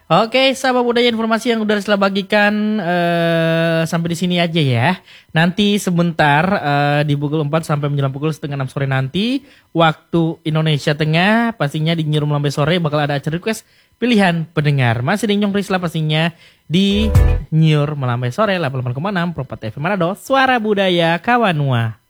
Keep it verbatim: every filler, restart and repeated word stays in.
Oke, sahabat budaya, informasi yang udah Risla bagikan eh, sampai di sini aja ya. Nanti sebentar eh, di pukul empat sampai menjelang pukul setengah enam sore nanti waktu Indonesia Tengah, pastinya di Nyurum Lambe Sore bakal ada acara request pilihan pendengar. Masih di Nyong Risla pastinya di Nyur Melambai Sore delapan puluh delapan koma enam Perempat F M Manado, Suara Budaya Kawanua.